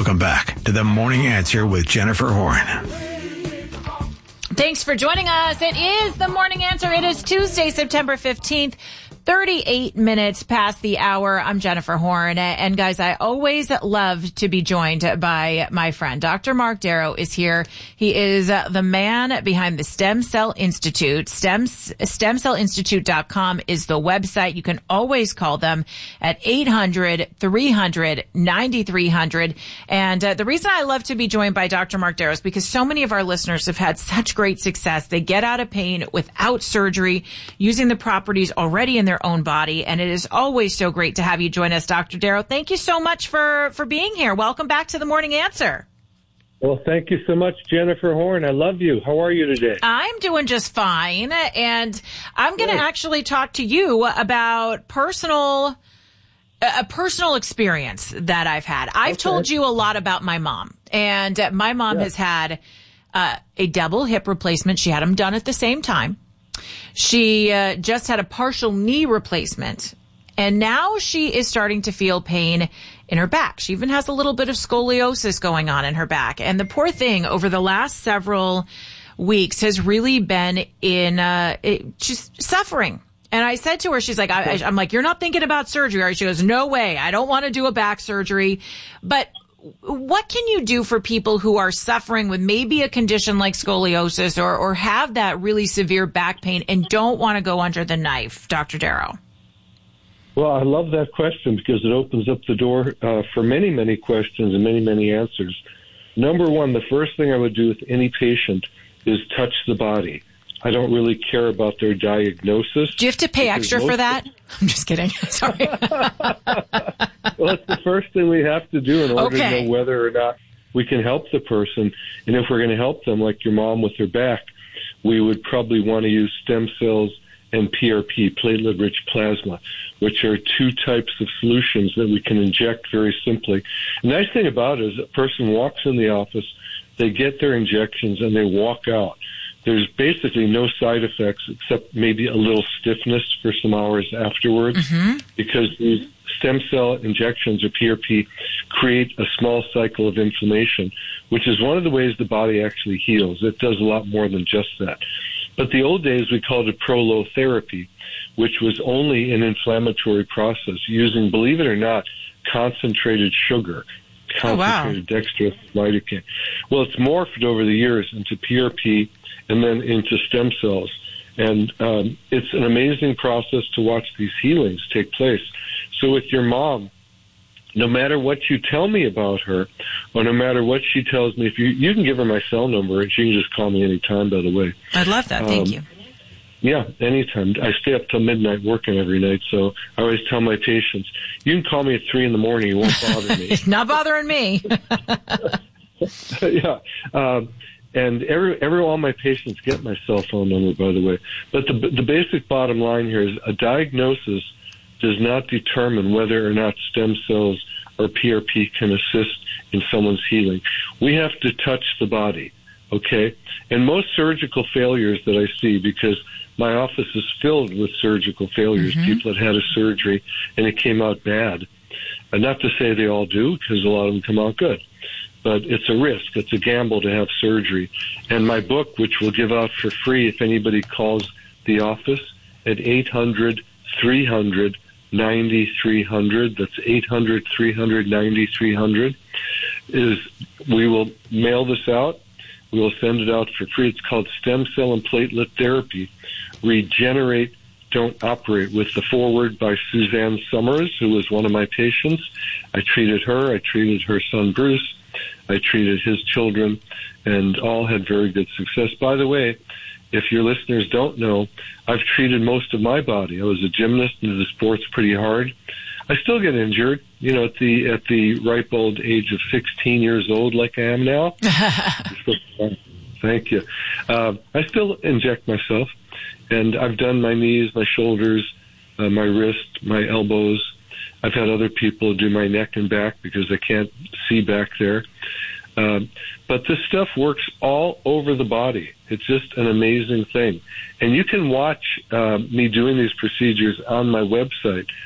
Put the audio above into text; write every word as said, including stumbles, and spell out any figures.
Welcome back to the Morning Answer with Jennifer Horn. Thanks for joining us. It is the Morning Answer. It is Tuesday, September fifteenth. thirty-eight minutes past the hour. I'm Jennifer Horn. And guys, I always love to be joined by my friend. Doctor Mark Darrow is here. He is uh, the man behind the Stem Cell Institute. Stem, stem cell institute dot com is the website. You can always call them at eight hundred, three hundred, ninety-three hundred. And uh, the reason I love to be joined by Doctor Mark Darrow is because so many of our listeners have had such great success. They get out of pain without surgery, using the properties already in their own body. And it is always so great to have you join us, Doctor Darrow. Thank you so much for, for being here. Welcome back to the Morning Answer. Well, thank you so much, Jennifer Horn. I love you. How are you today? I'm doing just fine. And I'm going to actually talk to you about personal, a personal experience that I've had. I've okay. told you a lot about my mom. And uh, my mom yeah. has had uh, a double hip replacement. She had them done at the same time. She uh, just had a partial knee replacement, and now she is starting to feel pain in her back. She even has a little bit of scoliosis going on in her back. And the poor thing over the last several weeks has really been in, uh, it, she's suffering. And I said to her, she's like, I, I'm like, you're not thinking about surgery, are you? She goes, no way. I don't want to do a back surgery. But what can you do for people who are suffering with maybe a condition like scoliosis or, or have that really severe back pain and don't want to go under the knife, Doctor Darrow? Well, I love that question because it opens up the door uh, for many, many questions and many, many answers. Number one, the first thing I would do with any patient is touch the body. I don't really care about their diagnosis. Do you have to pay extra for that? I'm just kidding. Sorry. Well, it's the first thing we have to do in order okay. to know whether or not we can help the person. And if we're going to help them, like your mom with her back, we would probably want to use stem cells and P R P, platelet-rich plasma, which are two types of solutions that we can inject very simply. The nice thing about it is a person walks in the office, they get their injections, and they walk out. There's basically no side effects except maybe a little stiffness for some hours afterwards mm-hmm. because these stem cell injections or P R P create a small cycle of inflammation, which is one of the ways the body actually heals. It does a lot more than just that. But the old days, we called it prolotherapy, which was only an inflammatory process using, believe it or not, concentrated sugar, concentrated oh, wow. dextrose, lidocaine. Well, it's morphed over the years into P R P and then into stem cells. And um, it's an amazing process to watch these healings take place. So with your mom, no matter what you tell me about her, or no matter what she tells me, if you you can give her my cell number, and she can just call me anytime, by the way. I'd love that. Thank um, you. Yeah, anytime. I stay up till midnight working every night, so I always tell my patients, you can call me at three in the morning. It won't bother me. Not bothering me. yeah. Um, and every, every all my patients get my cell phone number, by the way. But the the basic bottom line here is a diagnosis does not determine whether or not stem cells or P R P can assist in someone's healing. We have to touch the body, okay? And most surgical failures that I see, because my office is filled with surgical failures, mm-hmm. people that had a surgery and it came out bad. And not to say they all do, because a lot of them come out good. But it's a risk. It's a gamble to have surgery. And my book, which we'll give out for free if anybody calls the office at eight hundred, three hundred, ninety-three hundred, that's eight hundred, three hundred, ninety-three hundred, is we will mail this out. We will send it out for free. It's called Stem Cell and Platelet Therapy. Regenerate, Don't Operate, with the foreword by Suzanne Summers, who was one of my patients. I treated her. I treated her son, Bruce. I treated his children, and all had very good success. By the way, if your listeners don't know, I've treated most of my body. I was a gymnast into the sports pretty hard. I still get injured, you know, at the at the ripe old age of sixteen years old, like I am now. Thank you. Uh, I still inject myself, and I've done my knees, my shoulders, uh, my wrist, my elbows. I've had other people do my neck and back because I can't see back there. Um, but this stuff works all over the body. It's just an amazing thing. And you can watch uh, me doing these procedures on my website,